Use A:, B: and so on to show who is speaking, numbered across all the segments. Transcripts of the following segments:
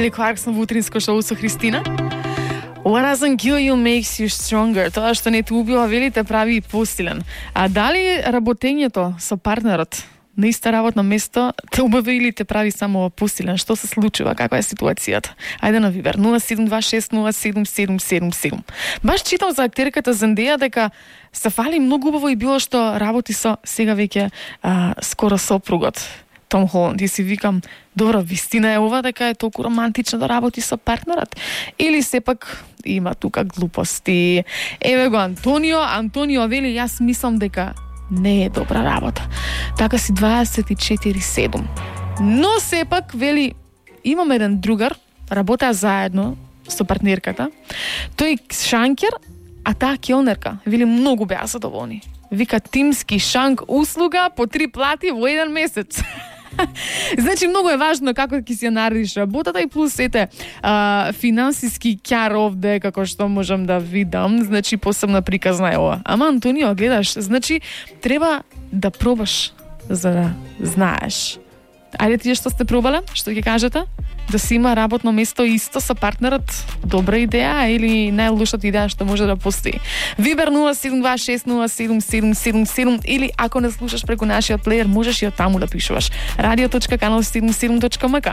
A: Келли Кларксон во утринско шоу со Христина. What doesn't kill you makes you stronger. Тоа што не те убива, вели, те прави посилен. А дали работењето со партнерот на иста работно место те убава или те прави само посилен? Што се случува? Каква е ситуацијата? Ајде на Вибер 0726077777. Баш читам за актерката Зендеја дека се фали многу убаво и било што работи со сега веќе скоро сопругот Том Холанд. И си викам, добро, вистина е ова дека е толку романтично да работи со партнерот? Или сепак има тука глупости? Еве го Антонио. Антонио вели, јас мислам дека не е добра работа. Така си 24/7. Но сепак, вели, имам еден другар, работеа заедно со партнерката. Тој шанкер, а таа келнерка. Вели, многу беа задоволни. Вика, тимски шанк услуга по 3 плати во 1 месец. Значи, многу е важно како ќе си ја наредиш работата и плюс ете финансиски кјар овде, како што можам да видам. Значи, посебна приказна е ова. Ама, Антонио, гледаш, значи, треба да пробаш за да знаеш. Ајде тие што сте пробале, што ќе кажете? Да си има работно место исто со партнерот, добра идеја или најлошата идеја што може да постои. Вибер 0726077777 или ако не слушаш преку нашиот плеер, можеш и од таму да пишуваш. radio.canal77.mk.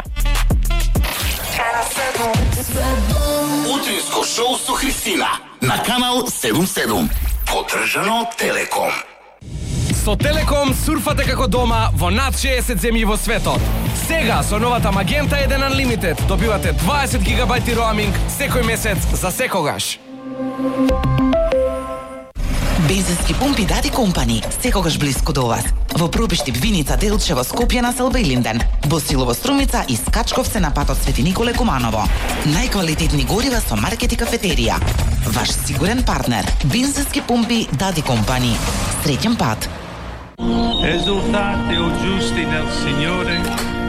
B: Утринско шоу со Христина на Канал 77. Поддржано од Телеком.
C: Со Телеком сурфате како дома во над 60 земји во светот. Сега со новата Magenta 1 Unlimited добивате 20 гигабајти роаминг секој месец за секогаш.
D: Бензински пумпи Дади Компани, секогаш блиску до вас. Во Пробиштип, Виница, Делчево, Скопје, Населба и Линден. Босилово, Струмица и Скачковце на патот Свети Николе Куманово. Најквалитетни горива со маркет и кафетерија. Ваш сигурен партнер. Бензински пумпи Дади Компани. Среќен пат.
E: Esultate o giusti nel Signore